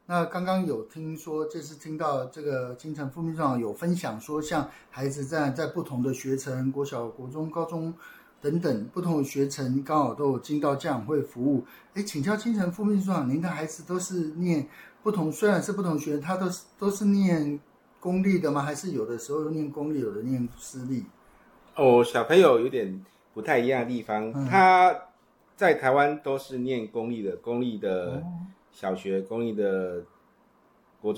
那刚刚有听说，这次听到这个金城副秘书长有分享说，像孩子在不同的学程，国小、国中、高中等等不同的学程，刚好都有进到家长会服务。请教金城副秘书长，您的孩子都是念不同，虽然是不同学，他都是念公立的吗？还是有的时候念公立，有的念私立？ 小朋友有点不太一样的地方，他在台湾都是念公立的小学、公立的